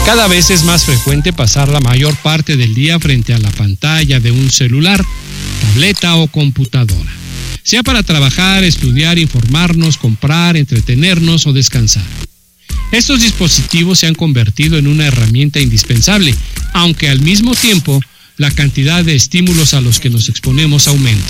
Cada vez es más frecuente pasar la mayor parte del día frente a la pantalla de un celular, tableta o computadora, sea para trabajar, estudiar, informarnos, comprar, entretenernos o descansar. Estos dispositivos se han convertido en una herramienta indispensable, aunque al mismo tiempo la cantidad de estímulos a los que nos exponemos aumenta.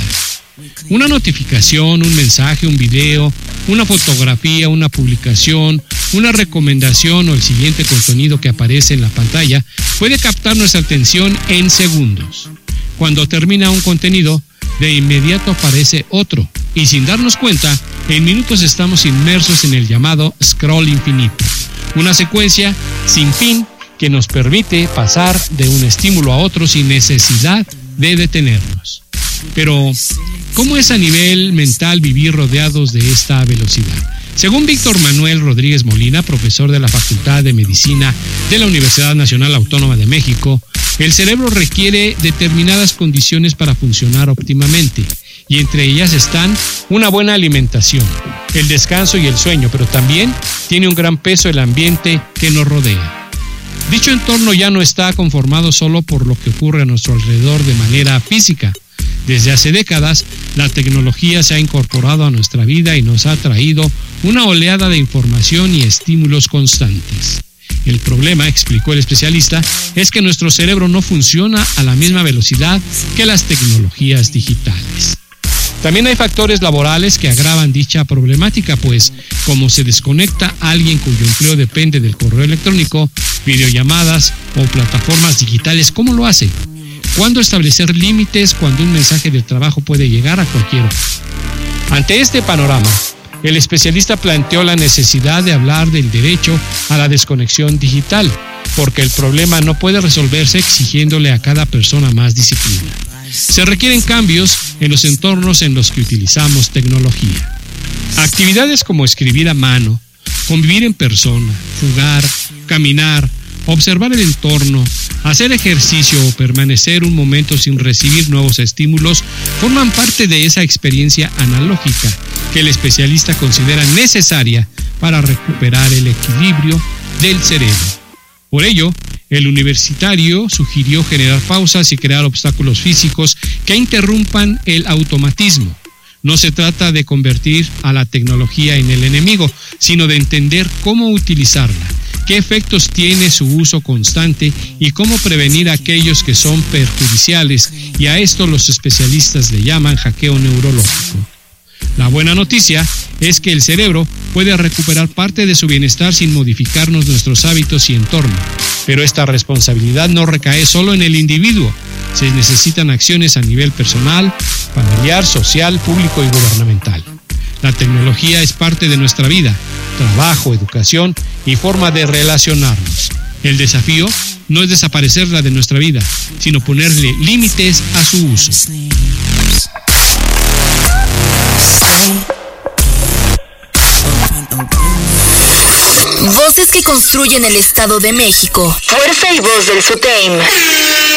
Una notificación, un mensaje, un video, una fotografía, una publicación, una recomendación o el siguiente contenido que aparece en la pantalla puede captar nuestra atención en segundos. Cuando termina un contenido, de inmediato aparece otro, y sin darnos cuenta, en minutos estamos inmersos en el llamado scroll infinito, una secuencia sin fin que nos permite pasar de un estímulo a otro sin necesidad de detenernos. Pero, ¿cómo es a nivel mental vivir rodeados de esta velocidad? Según Víctor Manuel Rodríguez Molina, profesor de la Facultad de Medicina de la Universidad Nacional Autónoma de México, el cerebro requiere determinadas condiciones para funcionar óptimamente, y entre ellas están una buena alimentación, el descanso y el sueño, pero también tiene un gran peso el ambiente que nos rodea. Dicho entorno ya no está conformado solo por lo que ocurre a nuestro alrededor de manera física. Desde hace décadas, la tecnología se ha incorporado a nuestra vida y nos ha traído una oleada de información y estímulos constantes. El problema, explicó el especialista, es que nuestro cerebro no funciona a la misma velocidad que las tecnologías digitales. También hay factores laborales que agravan dicha problemática, pues como se desconecta a alguien cuyo empleo depende del correo electrónico, videollamadas o plataformas digitales, ¿cómo lo hace? ¿Cuándo establecer límites cuando un mensaje del trabajo puede llegar a cualquier hora? Ante este panorama, el especialista planteó la necesidad de hablar del derecho a la desconexión digital, porque el problema no puede resolverse exigiéndole a cada persona más disciplina. Se requieren cambios en los entornos en los que utilizamos tecnología. Actividades como escribir a mano, convivir en persona, jugar, caminar, observar el entorno, hacer ejercicio o permanecer un momento sin recibir nuevos estímulos forman parte de esa experiencia analógica que el especialista considera necesaria para recuperar el equilibrio del cerebro. Por ello, el universitario sugirió generar pausas y crear obstáculos físicos que interrumpan el automatismo. No se trata de convertir a la tecnología en el enemigo, sino de entender cómo utilizarla, qué efectos tiene su uso constante y cómo prevenir aquellos que son perjudiciales, y a esto los especialistas le llaman hackeo neurológico. La buena noticia es que el cerebro puede recuperar parte de su bienestar sin modificarnos nuestros hábitos y entorno, pero esta responsabilidad no recae solo en el individuo. Se necesitan acciones a nivel personal, familiar, social, público y gubernamental. La tecnología es parte de nuestra vida, trabajo, educación y forma de relacionarnos. El desafío no es desaparecerla de nuestra vida, sino ponerle límites a su uso. Voces que construyen el Estado de México. Fuerza y voz del SUTEM.